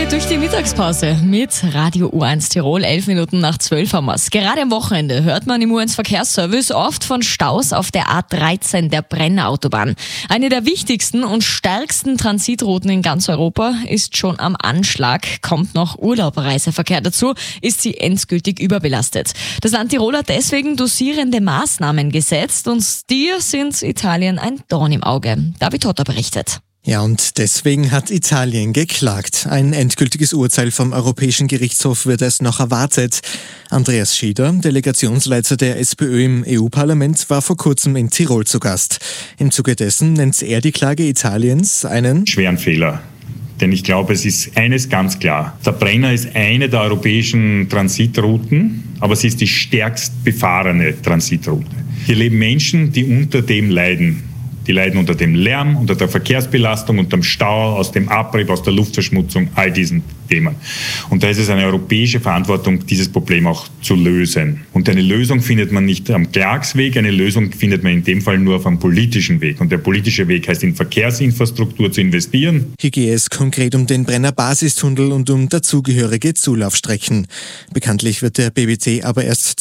geht durch die Mittagspause mit Radio U1 Tirol. 11 Minuten nach 12 haben wir's. Gerade am Wochenende hört man im U1 Verkehrsservice oft von Staus auf der A13, der Brenner-Autobahn. Eine der wichtigsten und stärksten Transitrouten in ganz Europa ist schon am Anschlag. Kommt noch Urlaubreiseverkehr dazu, ist sie endgültig überbelastet. Das Land Tirol hat deswegen dosierende Maßnahmen gesetzt und die sind Italien ein Dorn im Auge. David Hotter berichtet. Ja, und deswegen hat Italien geklagt. Ein endgültiges Urteil vom Europäischen Gerichtshof wird erst noch erwartet. Andreas Schieder, Delegationsleiter der SPÖ im EU-Parlament, war vor kurzem in Tirol zu Gast. Im Zuge dessen nennt er die Klage Italiens einen schweren Fehler. Denn ich glaube, es ist eines ganz klar. Der Brenner ist eine der europäischen Transitrouten, aber sie ist die stärkst befahrene Transitroute. Hier leben Menschen, die unter dem leiden. Die leiden unter dem Lärm, unter der Verkehrsbelastung, unter dem Stau, aus dem Abrieb, aus der Luftverschmutzung, all diesen Themen. Und da ist es eine europäische Verantwortung, dieses Problem auch zu lösen. Und eine Lösung findet man nicht am Klagsweg, eine Lösung findet man in dem Fall nur auf einem politischen Weg. Und der politische Weg heißt, in Verkehrsinfrastruktur zu investieren. Hier gehe es konkret um den Brenner Basistunnel und um dazugehörige Zulaufstrecken. Bekanntlich wird der BBT aber erst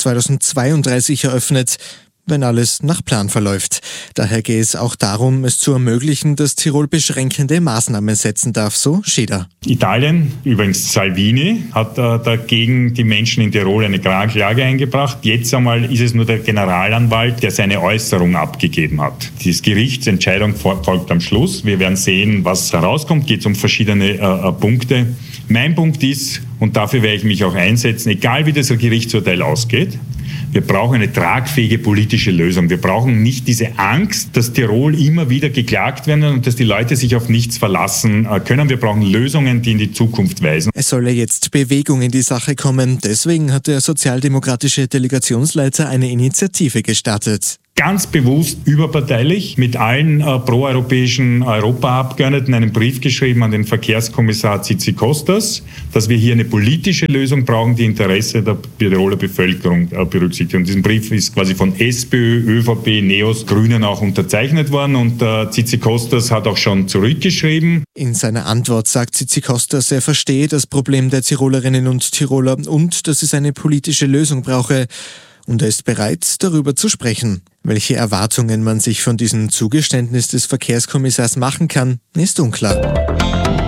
2032 eröffnet, wenn alles nach Plan verläuft. Daher gehe es auch darum, es zu ermöglichen, dass Tirol beschränkende Maßnahmen setzen darf, so Schieder. Italien, übrigens Salvini, hat dagegen die Menschen in Tirol eine Klage eingebracht. Jetzt einmal ist es nur der Generalanwalt, der seine Äußerung abgegeben hat. Die Gerichtsentscheidung folgt am Schluss. Wir werden sehen, was herauskommt. Geht um verschiedene Punkte. Mein Punkt ist, und dafür werde ich mich auch einsetzen, egal wie das Gerichtsurteil ausgeht, wir brauchen eine tragfähige politische Lösung. Wir brauchen nicht diese Angst, dass Tirol immer wieder geklagt werden und dass die Leute sich auf nichts verlassen können. Wir brauchen Lösungen, die in die Zukunft weisen. Es solle jetzt Bewegung in die Sache kommen. Deswegen hat der sozialdemokratische Delegationsleiter eine Initiative gestartet. Ganz bewusst überparteilich mit allen proeuropäischen Europaabgeordneten einen Brief geschrieben an den Verkehrskommissar Tzitzikostas, dass wir hier eine politische Lösung brauchen, die Interesse der Tiroler Bevölkerung berücksichtigt. Und diesen Brief ist quasi von SPÖ, ÖVP, NEOS, Grünen auch unterzeichnet worden und Tzitzikostas hat auch schon zurückgeschrieben. In seiner Antwort sagt Tzitzikostas, er verstehe das Problem der Tirolerinnen und Tiroler und dass es eine politische Lösung brauche. Und er ist bereit, darüber zu sprechen. Welche Erwartungen man sich von diesem Zugeständnis des Verkehrskommissars machen kann, ist unklar.